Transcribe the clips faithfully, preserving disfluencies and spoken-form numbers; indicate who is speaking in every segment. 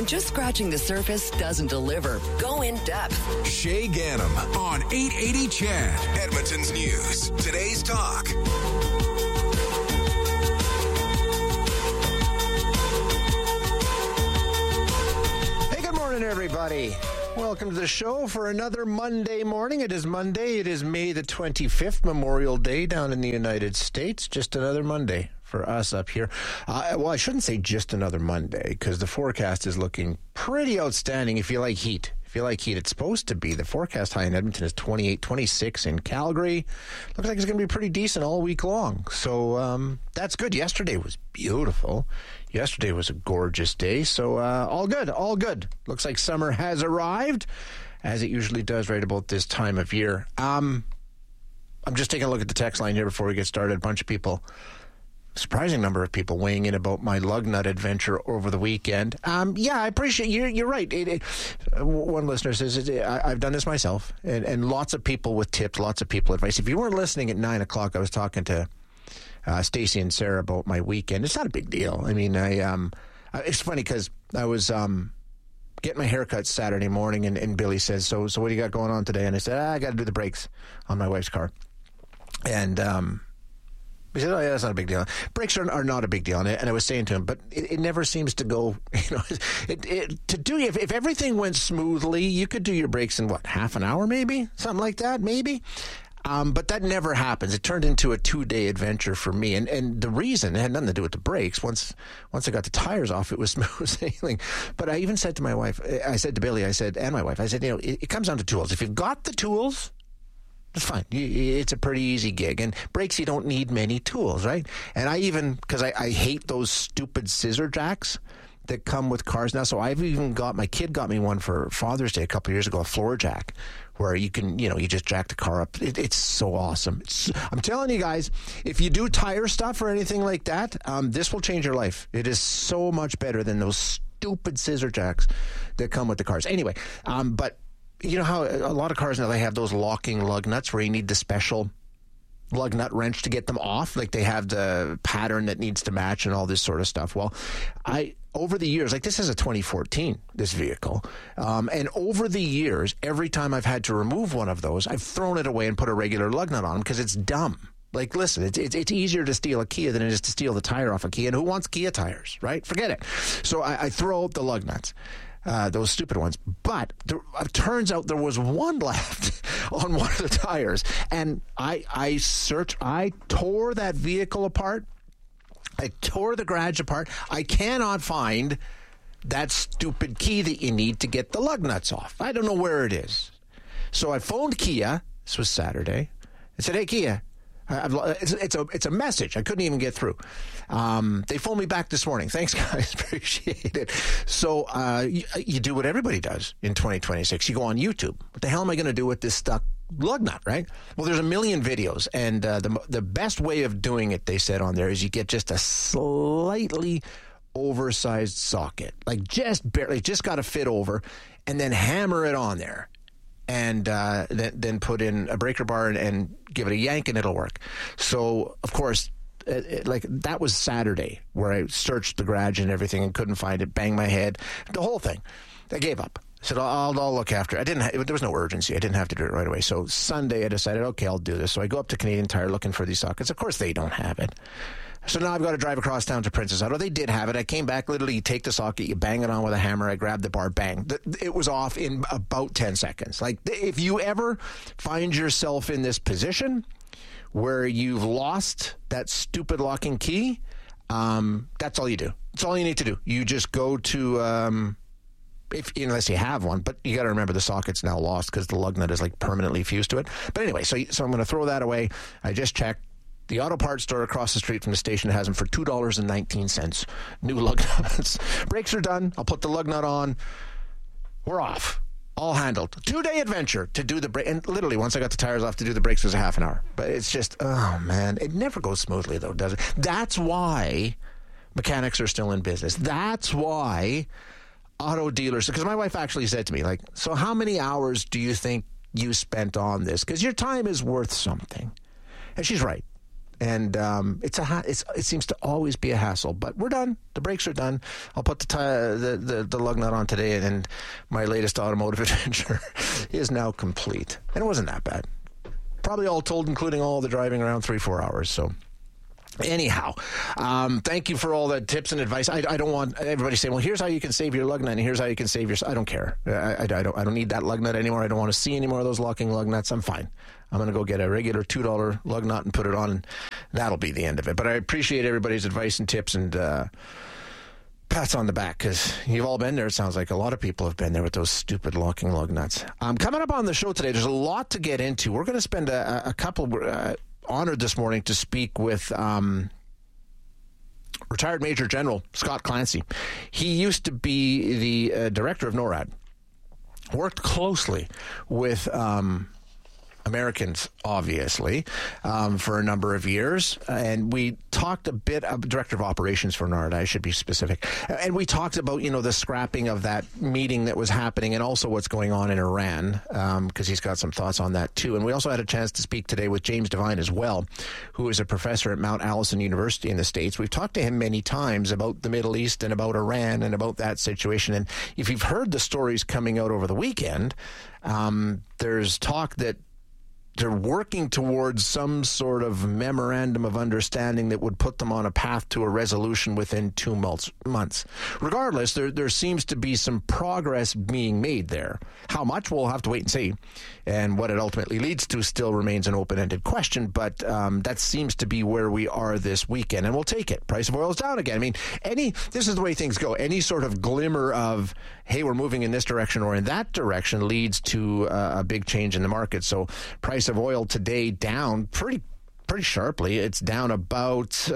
Speaker 1: just scratching the surface doesn't deliver. Go in depth.
Speaker 2: Shay Ganem on eight eighty C H A D, Edmonton's News. Today's Talk.
Speaker 3: Hey, good morning, everybody. Welcome to the show for another Monday morning. It is Monday. It is May the twenty-fifth, Memorial Day down in the United States. Just another Monday for us up here. Uh, well, I shouldn't say just another Monday because the forecast is looking pretty outstanding if you like heat. If you like heat, it's supposed to be. The forecast high in Edmonton is twenty-eight, twenty-six in Calgary. Looks like it's going to be pretty decent all week long. So um, that's good. Yesterday was beautiful. Yesterday was a gorgeous day. So uh, all good, all good. Looks like summer has arrived, as it usually does right about this time of year. Um, I'm just taking a look at the text line here before we get started. A bunch of people. Surprising number of people weighing in about my lug nut adventure over the weekend. Um, yeah, I appreciate you. You're right. It, it, one listener says, it, I, I've done this myself, and, and lots of people with tips, lots of people advice. If you weren't listening at nine o'clock, I was talking to uh, Stacy and Sarah about my weekend. It's not a big deal. I mean, I um, it's funny because I was um, getting my haircut Saturday morning, and, and Billy says, so, so what do you got going on today? And I said, ah, I got to do the brakes on my wife's car. And um he said, oh, yeah, that's not a big deal. Brakes are, are not a big deal. And I, and I was saying to him, but it, it never seems to go, you know, it, it, to do, if, if everything went smoothly, you could do your brakes in, what, half an hour maybe? Something like that, maybe? Um, but that never happens. It turned into a two-day adventure for me. And and the reason, it had nothing to do with the brakes. Once once I got the tires off, it was smooth sailing. But I even said to my wife, I said to Billy, I said, and my wife, I said, you know, it, it comes down to tools. If you've got the tools, it's fine. It's a pretty easy gig. And brakes, you don't need many tools, right? And I even, because I, I hate those stupid scissor jacks that come with cars now. So I've even got, my kid got me one for Father's Day a couple of years ago, a floor jack, where you can, you know, you just jack the car up. It, it's so awesome. It's, I'm telling you guys, if you do tire stuff or anything like that, um, this will change your life. It is so much better than those stupid scissor jacks that come with the cars. Anyway, um, but you know how a lot of cars now, they have those locking lug nuts where you need the special lug nut wrench to get them off. Like they have the pattern that needs to match and all this sort of stuff. Well, I, over the years, like this is a twenty fourteen, this vehicle. Um, and over the years, every time I've had to remove one of those, I've thrown it away and put a regular lug nut on them because it's dumb. Like, listen, it's, it's it's easier to steal a Kia than it is to steal the tire off a Kia. And who wants Kia tires, right? Forget it. So I, I throw out the lug nuts. Uh, those stupid ones. But there, it turns out there was one left on one of the tires. And I I searched, I tore that vehicle apart. I tore the garage apart. I cannot find that stupid key that you need to get the lug nuts off. I don't know where it is. So I phoned Kia. This was Saturday. I said, hey, Kia. I've, it's, it's a it's a message. I couldn't even get through. Um, they phoned me back this morning. Thanks, guys. Appreciate it. So uh, you, you do what everybody does in twenty twenty-six. You go on YouTube. What the hell am I going to do with this stuck lug nut, right? Well, there's a million videos. And uh, the the best way of doing it, they said on there, is you get just a slightly oversized socket. Like just barely, just got to fit over, and then hammer it on there. And uh, then, then put in a breaker bar and, and give it a yank, and it'll work. So, of course, it, it, like that was Saturday where I searched the garage and everything and couldn't find it. Banged my head, the whole thing. I gave up. I said, I'll, I'll look after it. I didn't. Ha- there was no urgency. I didn't have to do it right away. So Sunday, I decided, okay, I'll do this. So I go up to Canadian Tire looking for these sockets. Of course, they don't have it. So now I've got to drive across town to Princess Auto. They did have it. I came back, literally, you take the socket, you bang it on with a hammer. I grabbed the bar, bang. It was off in about ten seconds. Like, if you ever find yourself in this position where you've lost that stupid locking key, um, that's all you do. That's all you need to do. You just go to, um, if unless you have one, but you got to remember the socket's now lost because the lug nut is like permanently fused to it. But anyway, so, so I'm going to throw that away. I just checked. The auto parts store across the street from the station has them for two dollars and nineteen cents. New lug nuts. Brakes are done. I'll put the lug nut on. We're off. All handled. Two-day adventure to do the brake. And literally, once I got the tires off to do the brakes, was a half an hour. But it's just, oh, man. It never goes smoothly, though, does it? That's why mechanics are still in business. That's why auto dealers, because my wife actually said to me, like, so how many hours do you think you spent on this? Because your time is worth something. And she's right. And um, it's a ha- it's, it seems to always be a hassle. But we're done. The brakes are done. I'll put the t- the, the, the lug nut on today, and, and my latest automotive adventure is now complete. And it wasn't that bad. Probably all told, including all the driving around three, four hours. So anyhow, um, thank you for all the tips and advice. I, I don't want everybody saying, well, here's how you can save your lug nut, and here's how you can save your... I don't care. I, I, I don't I don't need that lug nut anymore. I don't want to see any more of those locking lug nuts. I'm fine. I'm going to go get a regular two dollar lug nut and put it on, and that'll be the end of it. But I appreciate everybody's advice and tips and uh, pats on the back, because you've all been there. It sounds like a lot of people have been there with those stupid locking lug nuts. Um, coming up on the show today, there's a lot to get into. We're going to spend a, a couple... Uh, honored this morning to speak with um, retired Major General Scott Clancy. He used to be the uh, director of NORAD, worked closely with um, Americans, obviously, um, for a number of years. And we talked a bit of director of operations for NORAD, I should be specific. And we talked about, you know, the scrapping of that meeting that was happening and also what's going on in Iran, because um, he's got some thoughts on that too. And we also had a chance to speak today with James Devine as well, who is a professor at Mount Allison University in the States. We've talked to him many times about the Middle East and about Iran and about that situation. And if you've heard the stories coming out over the weekend, um, there's talk that they're working towards some sort of memorandum of understanding that would put them on a path to a resolution within two months. Regardless, there there seems to be some progress being made there. How much, we'll have to wait and see. And what it ultimately leads to still remains an open-ended question, but um, that seems to be where we are this weekend, and we'll take it. Price of oil is down again. I mean, any this is the way things go. Any sort of glimmer of, hey, we're moving in this direction or in that direction leads to uh, a big change in the market. So price of oil today down pretty pretty sharply. It's down about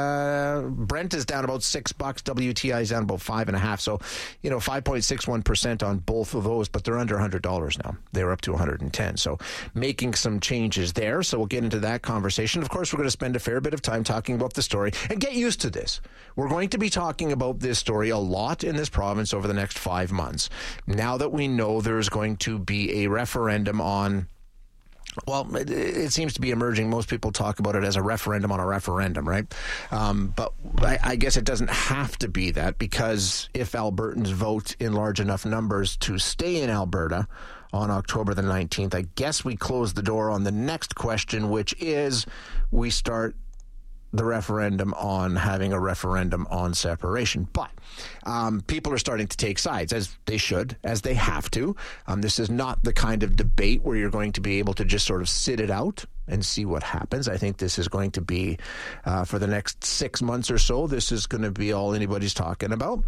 Speaker 3: uh, Brent is down about six bucks. W T I is down about five and a half. So, you know, five point six one percent on both of those, but they're under one hundred dollars now. They're up to one hundred ten. So making some changes there. So we'll get into that conversation. Of course, we're going to spend a fair bit of time talking about the story, and get used to this. We're going to be talking about this story a lot in this province over the next five months. Now that we know there's going to be a referendum on, well, it, it seems to be emerging. Most people talk about it as a referendum on a referendum, right? Um, but I, I guess it doesn't have to be that, because if Albertans vote in large enough numbers to stay in Alberta on October the nineteenth, I guess we close the door on the next question, which is we start the referendum on having a referendum on separation. But um, people are starting to take sides, as they should, as they have to. Um, this is not the kind of debate where you're going to be able to just sort of sit it out and see what happens. I think this is going to be, uh, for the next six months or so, this is going to be all anybody's talking about.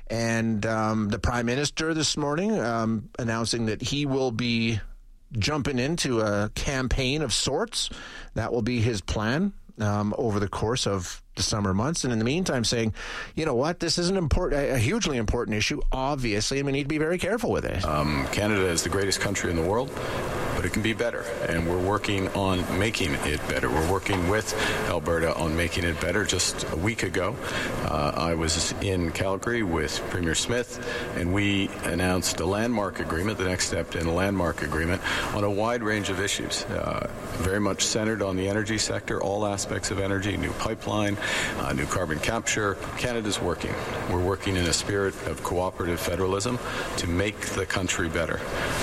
Speaker 3: And um, the Prime Minister this morning um, announcing that he will be jumping into a campaign of sorts. That will be his plan Um, over the course of the summer months. And in the meantime, saying, you know what, this is an important, a hugely important issue, obviously, and we need to be very careful with it.
Speaker 4: Um, Canada is the greatest country in the world, but it can be better, and we're working on making it better. We're working with Alberta on making it better. Just a week ago, uh, I was in Calgary with Premier Smith, and we announced a landmark agreement, the next step in a landmark agreement, on a wide range of issues, uh, very much centered on the energy sector, all aspects of energy, new pipeline, uh, new carbon capture. Canada's working. We're working in a spirit of cooperative federalism to make the country better.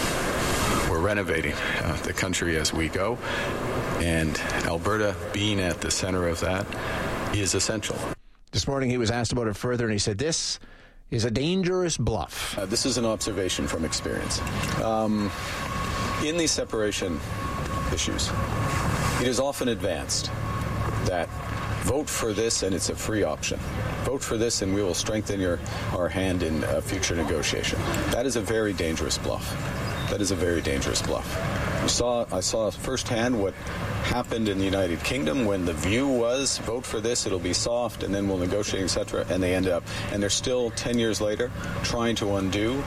Speaker 4: We're renovating uh, the country as we go, and Alberta being at the center of that is essential.
Speaker 3: This morning he was asked about it further, and he said this is a dangerous bluff.
Speaker 4: Uh, this is an observation from experience. Um, in these separation issues, it is often advanced that vote for this and it's a free option. Vote for this and we will strengthen your our hand in a future negotiation. That is a very dangerous bluff. That is a very dangerous bluff. We saw, I saw firsthand what happened in the United Kingdom when the view was vote for this, it'll be soft, and then we'll negotiate, et cetera. And they ended up, and they're still ten years later trying to undo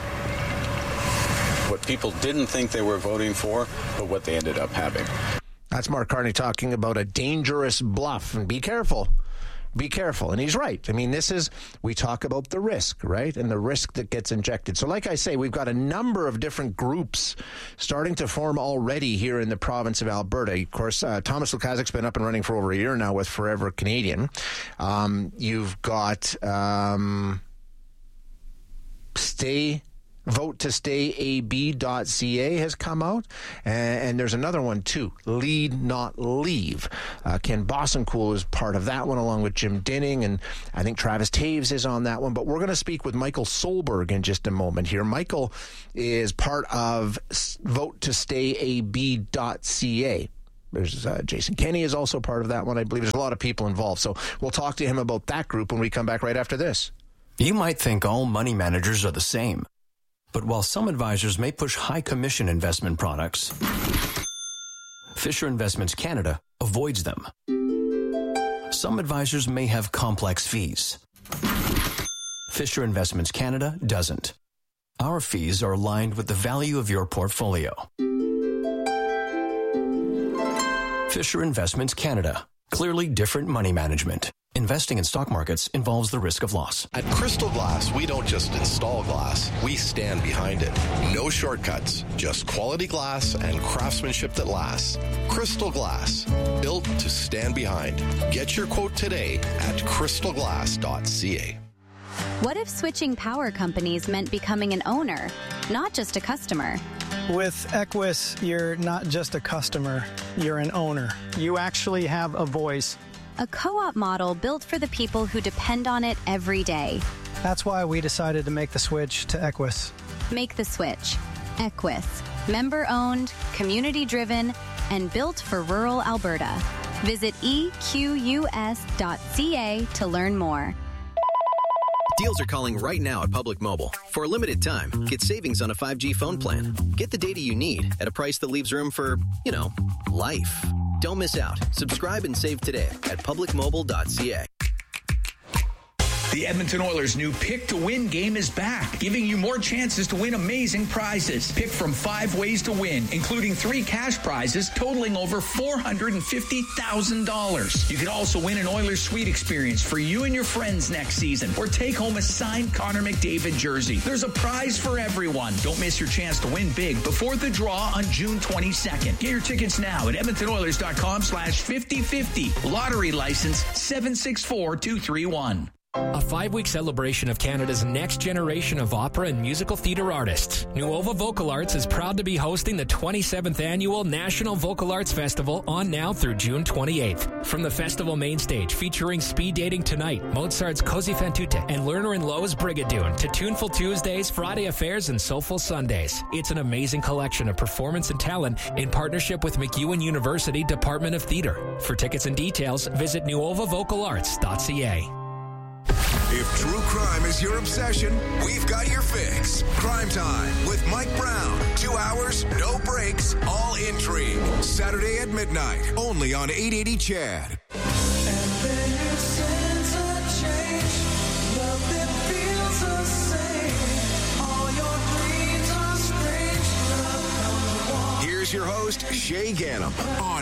Speaker 4: what people didn't think they were voting for, but what they ended up having.
Speaker 3: That's Mark Carney talking about a dangerous bluff. And be careful. be careful. And he's right. I mean, this is, we talk about the risk, right? And the risk that gets injected. So like I say, we've got a number of different groups starting to form already here in the province of Alberta. Of course, uh, Thomas Lukaszik's been up and running for over a year now with Forever Canadian. Um, you've got um, Stay... vote to stay A B dot C A has come out, and, and there's another one too, Lead Not Leave. Uh, Ken Bossencool is part of that one, along with Jim Dinning, and I think Travis Taves is on that one. But we're going to speak with Michael Solberg in just a moment here. Michael is part of vote to stay A B dot C A. There's uh, Jason Kenney is also part of that one. I believe there's a lot of people involved. So we'll talk to him about that group when we come back right after this.
Speaker 5: You might think all money managers are the same. But while some advisors may push high commission investment products, Fisher Investments Canada avoids them. Some advisors may have complex fees. Fisher Investments Canada doesn't. Our fees are aligned with the value of your portfolio. Fisher Investments Canada. Clearly different money management. Investing in stock markets involves the risk of loss.
Speaker 6: At Crystal Glass, we don't just install glass, we stand behind it. No shortcuts, just quality glass and craftsmanship that lasts. Crystal Glass, built to stand behind. Get your quote today at crystal glass dot c a.
Speaker 7: What if switching power companies meant becoming an owner, not just a customer?
Speaker 8: With Equus, you're not just a customer, you're an owner. You actually have a voice.
Speaker 7: A co-op model built for the people who depend on it every day.
Speaker 8: That's why we decided to make the switch to Equus.
Speaker 7: Make the switch. Equus. Member-owned, community-driven, and built for rural Alberta. Visit E Q U S dot C A to learn more.
Speaker 9: Deals are calling right now at Public Mobile. For a limited time, get savings on a five G phone plan. Get the data you need at a price that leaves room for, you know, life. Don't miss out. Subscribe and save today at public mobile dot c a.
Speaker 10: The Edmonton Oilers' new Pick to Win game is back, giving you more chances to win amazing prizes. Pick from five ways to win, including three cash prizes totaling over four hundred fifty thousand dollars. You could also win an Oilers suite experience for you and your friends next season, or take home a signed Connor McDavid jersey. There's a prize for everyone. Don't miss your chance to win big before the draw on June twenty-second. Get your tickets now at edmonton oilers dot com slash fifty fifty. Lottery license seven six four two three one.
Speaker 11: A five-week celebration of Canada's next generation of opera and musical theatre artists. Nuova Vocal Arts is proud to be hosting the twenty-seventh Annual National Vocal Arts Festival on now through June twenty-eighth. From the festival main stage featuring Speed Dating Tonight, Mozart's Così fan tutte, and Lerner and Lowe's Brigadoon, to Tuneful Tuesdays, Friday Affairs, and Soulful Sundays. It's an amazing collection of performance and talent in partnership with MacEwan University Department of Theatre. For tickets and details, visit nuova vocal arts dot c a.
Speaker 2: If true crime is your obsession, we've got your fix. Crime Time with Mike Brown. Two hours, no breaks, all intrigue. Saturday at midnight, only on eight eighty C H A D. Here's your host, Shay Ganem, on